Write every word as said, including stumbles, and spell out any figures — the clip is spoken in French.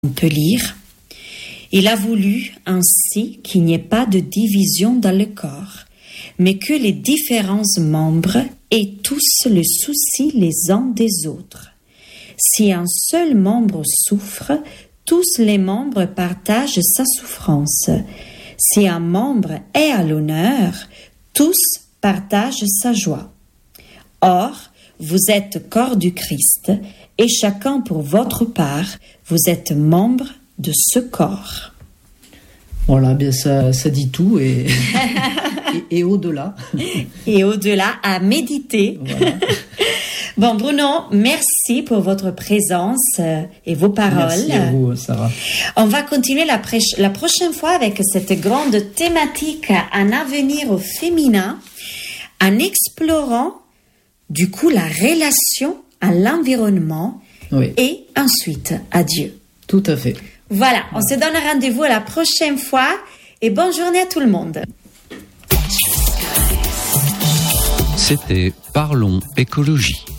On peut lire. Il a voulu ainsi qu'il n'y ait pas de division dans le corps, mais que les différents membres aient tous le souci les uns des autres. Si un seul membre souffre, tous les membres partagent sa souffrance. Si un membre est à l'honneur, tous partagent sa joie. Or, vous êtes corps du Christ, et chacun pour votre part, vous êtes membre de ce corps. Voilà, bien ça, ça dit tout et, et, et au-delà. Et au-delà, à méditer. Voilà. Bon, Bruno, merci pour votre présence et vos paroles. Merci à vous, Sarah. On va continuer la, pré- la prochaine fois avec cette grande thématique, un avenir au féminin, en explorant du coup la relation à l'environnement oui. et ensuite à Dieu. Tout à fait. Voilà, on se donne rendez-vous la prochaine fois et bonne journée à tout le monde. C'était Parlons écologie.